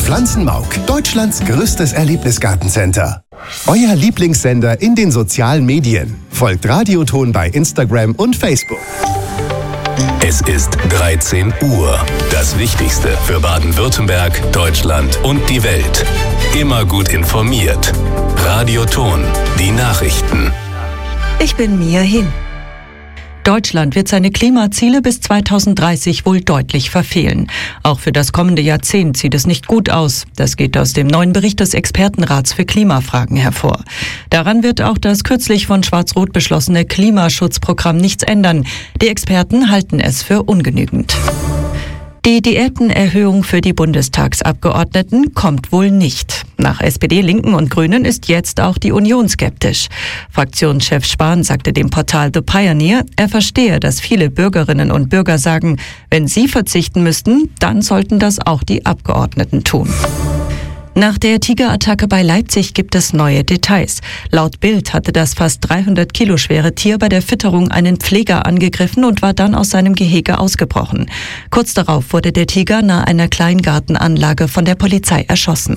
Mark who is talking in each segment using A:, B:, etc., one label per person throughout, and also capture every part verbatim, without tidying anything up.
A: Pflanzenmauk, Deutschlands größtes Erlebnisgartencenter. Euer Lieblingssender in den sozialen Medien. Folgt Radioton bei Instagram und Facebook.
B: Es ist dreizehn Uhr. Das Wichtigste für Baden-Württemberg, Deutschland und die Welt. Immer gut informiert. Radioton, die Nachrichten.
C: Ich bin Mia Hin. Deutschland wird seine Klimaziele bis zweitausenddreißig wohl deutlich verfehlen. Auch für das kommende Jahrzehnt sieht es nicht gut aus. Das geht aus dem neuen Bericht des Expertenrats für Klimafragen hervor. Daran wird auch das kürzlich von Schwarz-Rot beschlossene Klimaschutzprogramm nichts ändern. Die Experten halten es für ungenügend. Die Diätenerhöhung für die Bundestagsabgeordneten kommt wohl nicht. Nach S P D, Linken und Grünen ist jetzt auch die Union skeptisch. Fraktionschef Spahn sagte dem Portal The Pioneer, er verstehe, dass viele Bürgerinnen und Bürger sagen, wenn sie verzichten müssten, dann sollten das auch die Abgeordneten tun. Nach der Tigerattacke bei Leipzig gibt es neue Details. Laut Bild hatte das fast dreihundert Kilo schwere Tier bei der Fütterung einen Pfleger angegriffen und war dann aus seinem Gehege ausgebrochen. Kurz darauf wurde der Tiger nahe einer Kleingartenanlage von der Polizei erschossen.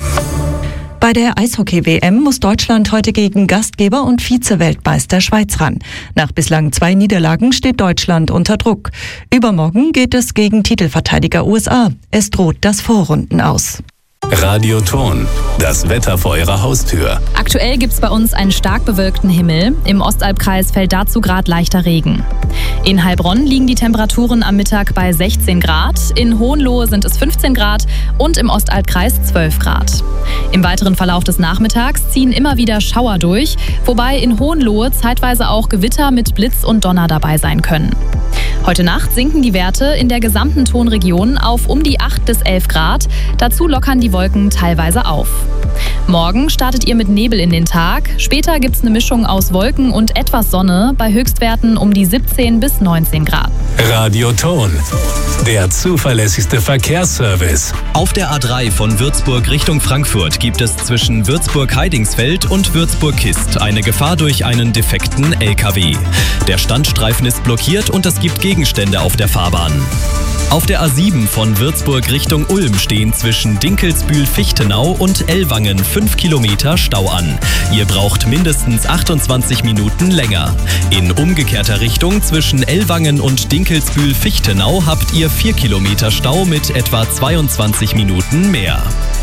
C: Bei der Eishockey-W M muss Deutschland heute gegen Gastgeber und Vize-Weltmeister Schweiz ran. Nach bislang zwei Niederlagen steht Deutschland unter Druck. Übermorgen geht es gegen Titelverteidiger U S A. Es droht das Vorrunden aus.
B: Radioton, das Wetter vor Ihrer Haustür.
D: Aktuell gibt es bei uns einen stark bewölkten Himmel. Im Ostalbkreis fällt dazu gerade leichter Regen. In Heilbronn liegen die Temperaturen am Mittag bei sechzehn Grad, in Hohenlohe sind es fünfzehn Grad und im Ostalbkreis zwölf Grad. Im weiteren Verlauf des Nachmittags ziehen immer wieder Schauer durch, wobei in Hohenlohe zeitweise auch Gewitter mit Blitz und Donner dabei sein können. Heute Nacht sinken die Werte in der gesamten Tonregion auf um die acht bis elf Grad. Dazu lockern die Wolken teilweise auf. Morgen startet ihr mit Nebel in den Tag. Später gibt es eine Mischung aus Wolken und etwas Sonne bei Höchstwerten um die siebzehn bis neunzehn Grad.
B: Radioton, der zuverlässigste Verkehrsservice.
E: Auf der A drei von Würzburg Richtung Frankfurt gibt es zwischen Würzburg-Heidingsfeld und Würzburg-Kist eine Gefahr durch einen defekten L K W. Der Standstreifen ist blockiert und es gibt Gegenstände auf der Fahrbahn. Auf der A sieben von Würzburg Richtung Ulm stehen zwischen Dinkelsbühl-Fichtenau und Ellwangen fünf Kilometer Stau an. Ihr braucht mindestens achtundzwanzig Minuten länger. In umgekehrter Richtung zwischen Ellwangen und Dinkelsbühl-Fichtenau habt ihr vier Kilometer Stau mit etwa zweiundzwanzig Minuten mehr.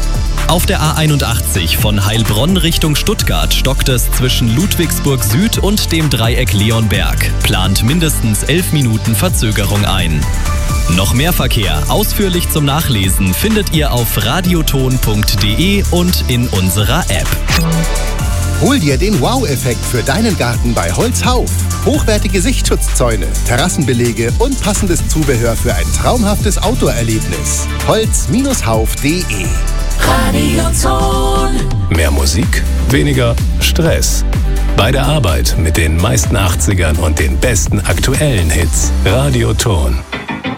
E: Auf der A einundachtzig von Heilbronn Richtung Stuttgart stockt es zwischen Ludwigsburg Süd und dem Dreieck Leonberg. Plant mindestens elf Minuten Verzögerung ein. Noch mehr Verkehr ausführlich zum Nachlesen findet ihr auf radioton punkt de und in unserer App.
A: Hol dir den Wow-Effekt für deinen Garten bei Holzhauf. Hochwertige Sichtschutzzäune, Terrassenbelege und passendes Zubehör für ein traumhaftes Outdoor-Erlebnis. holz Bindestrich hauf punkt de
F: Radioton.
B: Mehr Musik, weniger Stress. Bei der Arbeit mit den meisten achtzigern und den besten aktuellen Hits. Radioton.